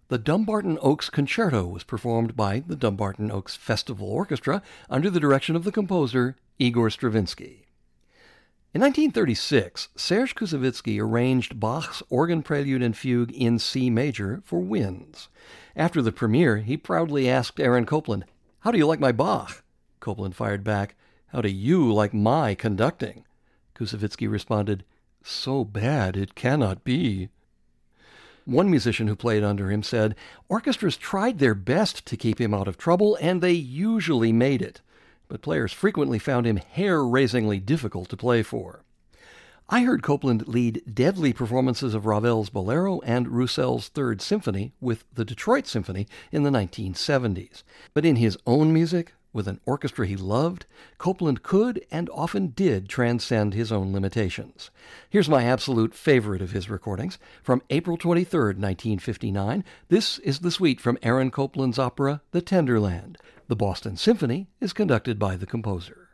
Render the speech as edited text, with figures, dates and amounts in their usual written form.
The Dumbarton Oaks Concerto was performed by the Dumbarton Oaks Festival Orchestra under the direction of the composer Igor Stravinsky. In 1936, Serge Koussevitzky arranged Bach's Organ Prelude and Fugue in C major for winds. After the premiere, he proudly asked Aaron Copland, "How do you like my Bach?" Copland fired back, "How do you like my conducting?" Koussevitzky responded, "So bad it cannot be." One musician who played under him said, "Orchestras tried their best to keep him out of trouble, and they usually made it. But players frequently found him hair-raisingly difficult to play for." I heard Copland lead deadly performances of Ravel's Bolero and Roussel's Third Symphony with the Detroit Symphony in the 1970s. But in his own music, with an orchestra he loved, Copland could and often did transcend his own limitations. Here's my absolute favorite of his recordings. From April 23, 1959, this is the suite from Aaron Copland's opera, The Tenderland. The Boston Symphony is conducted by the composer.